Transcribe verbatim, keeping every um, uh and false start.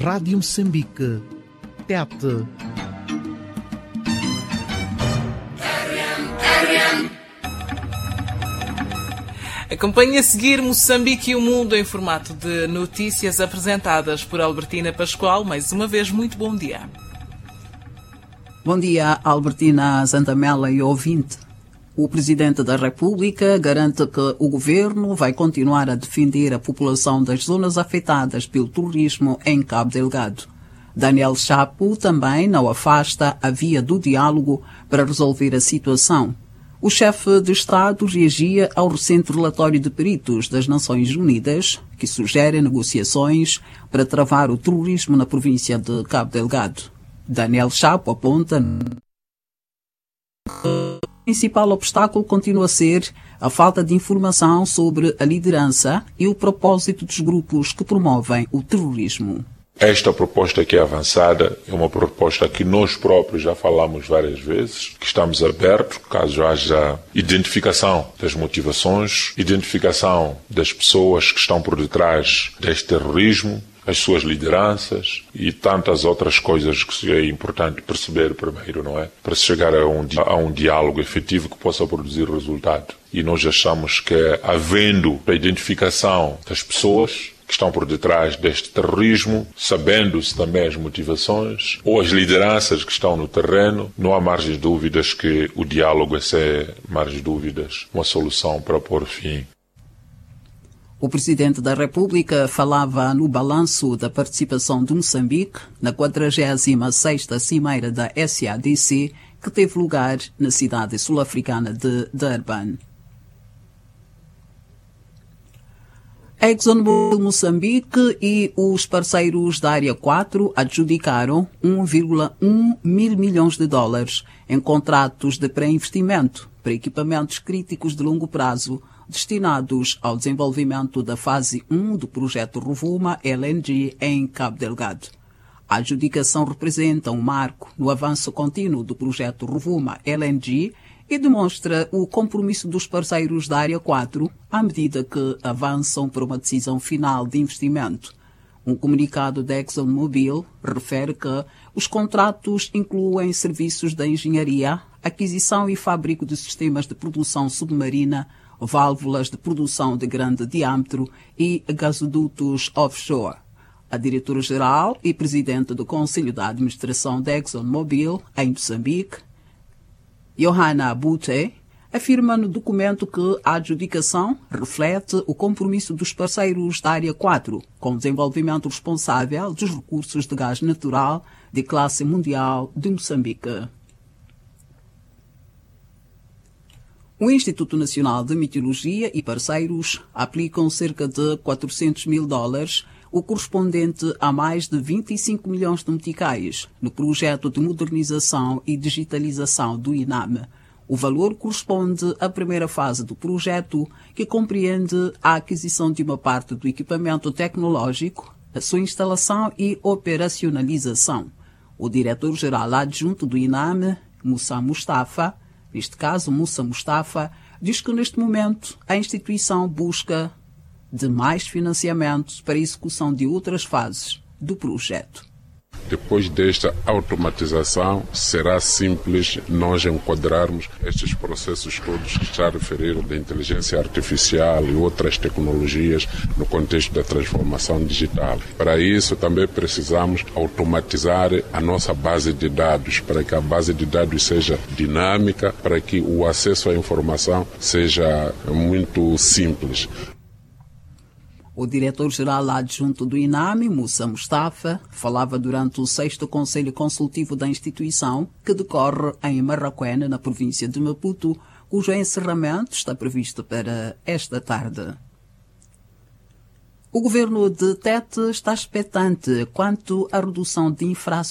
Rádio Moçambique, Tete. Acompanhe a seguir Moçambique e o Mundo em formato de notícias apresentadas por Albertina Pascoal. Mais uma vez, muito bom dia. Bom dia, Albertina Zantamela e ouvinte. O Presidente da República garante que o Governo vai continuar a defender a população das zonas afetadas pelo terrorismo em Cabo Delgado. Daniel Chapo também não afasta a via do diálogo para resolver a situação. O chefe de Estado reagia ao recente relatório de peritos das Nações Unidas, que sugere negociações para travar o terrorismo na província de Cabo Delgado. Daniel Chapo aponta que o principal obstáculo continua a ser a falta de informação sobre a liderança e o propósito dos grupos que promovem o terrorismo. Esta proposta aqui avançada é uma proposta que nós próprios já falamos várias vezes, que estamos abertos caso haja identificação das motivações, identificação das pessoas que estão por detrás deste terrorismo, as suas lideranças e tantas outras coisas que é importante perceber primeiro, não é? Para se chegar a um, a um diálogo efetivo que possa produzir resultado. E nós achamos que, havendo a identificação das pessoas que estão por detrás deste terrorismo, sabendo-se também as motivações ou as lideranças que estão no terreno, não há margem de dúvidas que o diálogo é, sem margem de dúvidas, uma solução para pôr fim. O Presidente da República falava no balanço da participação de Moçambique na quadragésima sexta Cimeira da S A D C, que teve lugar na cidade sul-africana de Durban. A ExxonMobil Moçambique e os parceiros da Área quatro adjudicaram um vírgula um mil milhões de dólares em contratos de pré-investimento para equipamentos críticos de longo prazo destinados ao desenvolvimento da fase um do projeto Rovuma L N G em Cabo Delgado. A adjudicação representa um marco no avanço contínuo do projeto Rovuma L N G e demonstra o compromisso dos parceiros da Área quatro à medida que avançam para uma decisão final de investimento. Um comunicado da ExxonMobil refere que os contratos incluem serviços de engenharia, aquisição e fabrico de sistemas de produção submarina, válvulas de produção de grande diâmetro e gasodutos offshore. A diretora-geral e presidente do Conselho da Administração da ExxonMobil em Moçambique, Johanna Bute, afirma no documento que a adjudicação reflete o compromisso dos parceiros da Área quatro com o desenvolvimento responsável dos recursos de gás natural de classe mundial de Moçambique. O Instituto Nacional de Meteorologia e parceiros aplicam cerca de quatrocentos mil dólares, o correspondente a mais de vinte e cinco milhões de meticais, no projeto de modernização e digitalização do INAME. O valor corresponde à primeira fase do projeto, que compreende a aquisição de uma parte do equipamento tecnológico, a sua instalação e operacionalização. O diretor-geral adjunto do INAME, Moussa Mustafa, neste caso Moussa Mustafa, diz que neste momento a instituição busca de mais financiamento para a execução de outras fases do projeto. Depois desta automatização, será simples nós enquadrarmos estes processos todos que está a referir da inteligência artificial e outras tecnologias no contexto da transformação digital. Para isso, também precisamos automatizar a nossa base de dados, para que a base de dados seja dinâmica, para que o acesso à informação seja muito simples. O diretor-geral adjunto do INAME, Moussa Mustafa, falava durante o sexto Conselho Consultivo da instituição, que decorre em Marraquém, na província de Maputo, cujo encerramento está previsto para esta tarde. O governo de Tete está expectante quanto à redução de infrações